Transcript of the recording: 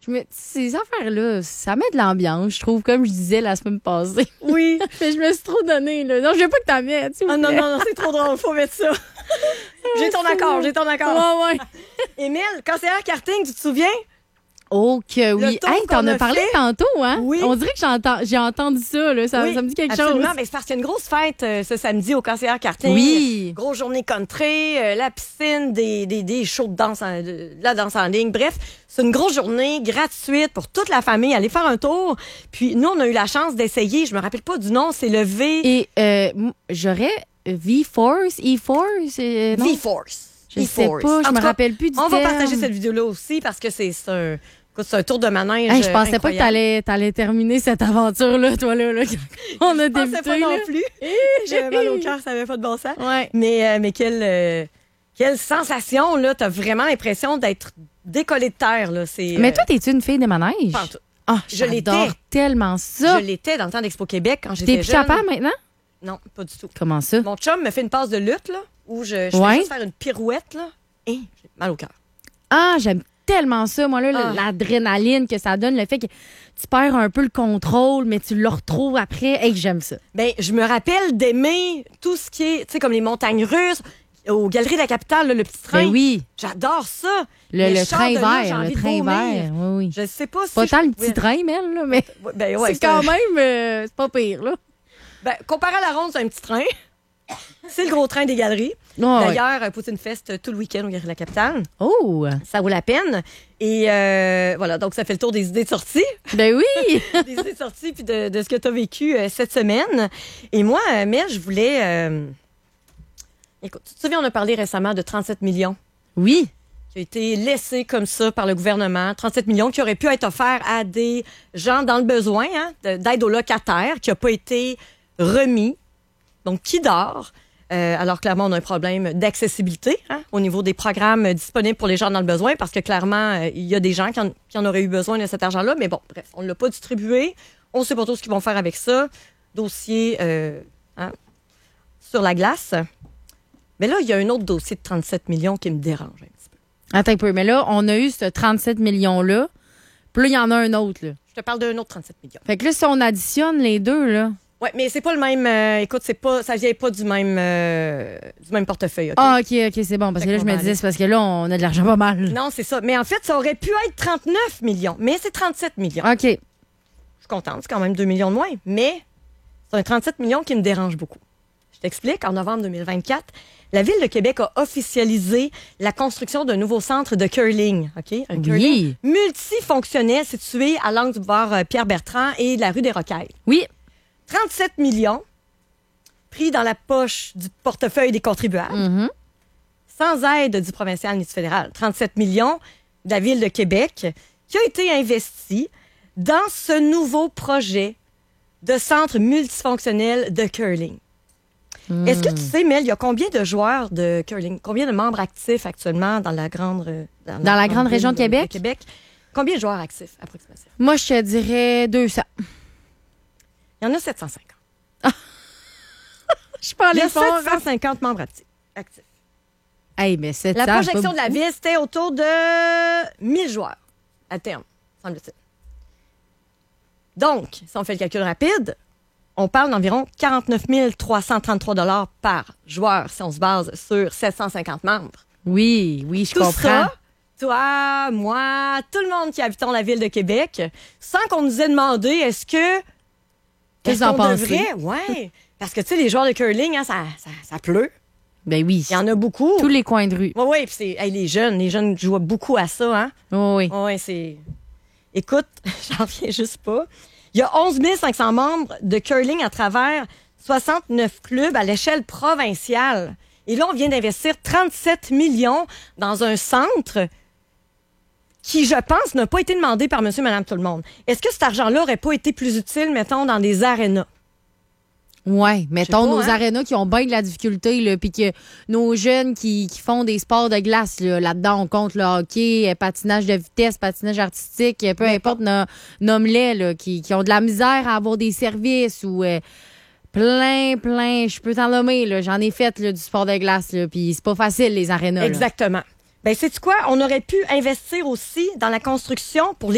ces affaires-là, ça met de l'ambiance, je trouve, comme je disais la semaine passée. Oui. Mais je me suis trop donnée, là. Non, je veux pas que t'en mettes. Ah non, c'est trop drôle, faut mettre ça. J'ai ton accord. Ouais. Émile, conseillère karting, tu te souviens? Oh que oui. tour Hey, t'en qu'on as a parlé fait. tantôt, hein? Oui. On dirait que j'ai entendu ça, là. Ça me dit quelque absolument. chose. Ben, c'est parce qu'il y a une grosse fête ce samedi au conseillère karting. Oui. Grosse journée country, la piscine, des shows de danse, de la danse en ligne. Bref, c'est une grosse journée gratuite pour toute la famille. Allez faire un tour. Puis nous, on a eu la chance d'essayer. Je me rappelle pas du nom. C'est le V... Et j'aurais V-Force, E-Force? Non? V-Force. Je sais pas, je me rappelle plus du On va terme. partager cette vidéo-là aussi parce que c'est un tour de manège. Hey, je pensais incroyable. pas que t'allais terminer cette aventure-là, toi, là. On a Je pensais débuté, pas non là. plus. J'avais mal au cœur, ça avait pas de bon sens. Ouais. Mais quelle sensation, là. T'as vraiment l'impression d'être décollé de terre, là. Mais toi, t'es-tu une fille de manège? Pas en tout. Ah, Je l'étais. j'adore tellement ça. Je l'étais dans le temps d'Expo Québec quand T'es j'étais plus jeune. capable maintenant? Non, pas du tout. Comment ça? Mon chum me fait une passe de lutte, là, où je Ouais. fais juste faire une pirouette, là, et j'ai mal au cœur. Ah, j'aime tellement ça, moi, là, Ah. l'adrénaline que ça donne, le fait que tu perds un peu le contrôle, mais tu le retrouves après. Hey, j'aime ça. Ben, je me rappelle d'aimer tout ce qui est, tu sais, comme les montagnes russes, aux Galeries de la Capitale, là, le petit train. Ben oui, J'adore ça. le Mais je train sors de là, j'ai vert, envie le de train vomir. vert. Oui, oui. Je sais pas si. Pas tant je le petit pouvais- train, Mel, là, mais Ben ouais, c'est quand même, c'est pas pire, là. Ben, comparé à la ronde, c'est un petit train. C'est le gros train des galeries. Ah, ouais. D'ailleurs, Poutine Fest tout le week-end aux Galeries de la Capitale. Oh, Ça vaut la peine. Et voilà, donc ça fait le tour des idées de sortie. ben oui. Des idées de sortie puis de ce que tu as vécu cette semaine. Et moi, Mel, je voulais... Écoute, tu te souviens, on a parlé récemment de 37 millions Oui. qui a été laissé comme ça par le gouvernement. 37 millions qui auraient pu être offerts à des gens dans le besoin, hein, d'aide aux locataires, qui n'a pas été remis. Donc, qui dort? Alors, clairement, on a un problème d'accessibilité hein, au niveau des programmes disponibles pour les gens dans le besoin parce que, clairement, il y a des gens qui en auraient eu besoin de cet argent-là. Mais bon, bref, on ne l'a pas distribué. On ne sait pas trop ce qu'ils vont faire avec ça. Dossier sur la glace. Mais là, il y a un autre dossier de 37 millions qui me dérange un petit peu. Attends un peu, mais là, on a eu ce 37 millions-là, puis là, il y en a un autre, là. Je te parle d'un autre 37 millions. Fait que là, si on additionne les deux, là... Oui, mais c'est pas le même. Écoute, ça vient pas du même portefeuille. OK? Ah, OK, c'est bon, parce que là, je me disais, c'est parce que là, on a de l'argent pas mal. Non, c'est ça. Mais en fait, ça aurait pu être 39 millions, mais c'est 37 millions. OK. Je suis contente, c'est quand même 2 millions de moins, mais c'est un 37 millions qui me dérange beaucoup. Je t'explique, en novembre 2024, la Ville de Québec a officialisé la construction d'un nouveau centre de curling. OK? Un curling multifonctionnel situé à l'angle du boulevard Pierre-Bertrand et de la rue des Rocailles. Oui. 37 millions pris dans la poche du portefeuille des contribuables, sans aide du provincial ni du fédéral. 37 millions de la Ville de Québec qui a été investi dans ce nouveau projet de centre multifonctionnel de curling. Est-ce que tu sais, Mel, il y a combien de joueurs de curling, combien de membres actifs actuellement dans la grande région de Québec? Combien de joueurs actifs, approximativement? Moi, je te dirais 200. Il y en a 750. Je parle Il y a fort. 750 membres actifs. Hey, mais 700, La c'est projection pas de la beaucoup. ville, c'était autour de 1000 joueurs à terme, semble-t-il. Donc, si on fait le calcul rapide, on parle d'environ 49 333 $ par joueur si on se base sur 750 membres. Oui, je Tout comprends. ça, toi, moi, tout le monde qui habitons la ville de Québec, sans qu'on nous ait demandé est-ce Qu'est-ce qu'on qu'on pensait? devrait? Oui, parce que tu sais, les joueurs de curling, hein, ça pleut. Ben oui. Il y en a beaucoup. Tous les coins de rue. Oui, puis c'est les jeunes jouent beaucoup à ça, hein? Oui. Oui, c'est. Écoute, j'en reviens juste pas. Il y a 11 500 membres de curling à travers 69 clubs à l'échelle provinciale. Et là, on vient d'investir 37 millions dans un centre qui, je pense, n'a pas été demandé par monsieur, madame, tout le monde. Est-ce que cet argent-là n'aurait pas été plus utile, mettons, dans des arénas? Oui, mettons pas, nos hein? arénas qui ont bien de la difficulté, là, puis que nos jeunes qui font des sports de glace, là-dedans, on compte le hockey, patinage de vitesse, patinage artistique, peu importe, nomme-les, là, qui ont de la misère à avoir des services ou plein, je peux t'en nommer, là, j'en ai fait là, du sport de glace, là, puis c'est pas facile, les arénas. Là. Exactement. Ben, sais-tu quoi? On aurait pu investir aussi dans la construction pour